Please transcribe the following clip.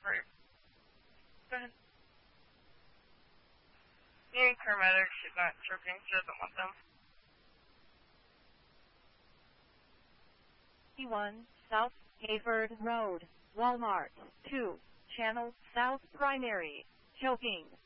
Right. Go ahead. Any paramedics, she's not chirping, she doesn't want them. P1, South Hayford Road, Walmart. 2, Channel South Primary, Choping.